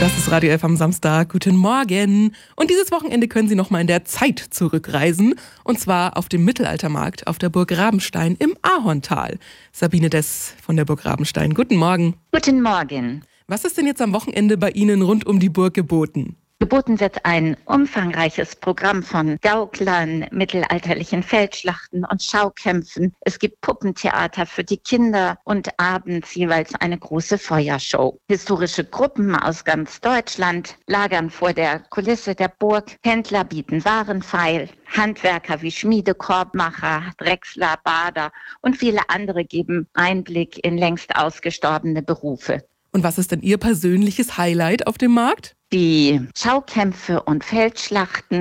Das ist Radio F am Samstag. Guten Morgen. Und dieses Wochenende können Sie nochmal in der Zeit zurückreisen. Und zwar auf dem Mittelaltermarkt auf der Burg Rabenstein im Ahorntal. Sabine Dess von der Burg Rabenstein. Guten Morgen. Guten Morgen. Was ist denn jetzt am Wochenende bei Ihnen rund um die Burg geboten? Geboten wird ein umfangreiches Programm von Gauklern, mittelalterlichen Feldschlachten und Schaukämpfen. Es gibt Puppentheater für die Kinder und abends jeweils eine große Feuershow. Historische Gruppen aus ganz Deutschland lagern vor der Kulisse der Burg. Händler bieten Warenfeil. Handwerker wie Schmiede, Korbmacher, Drechsler, Bader und viele andere geben Einblick in längst ausgestorbene Berufe. Und was ist denn Ihr persönliches Highlight auf dem Markt? Die Schaukämpfe und Feldschlachten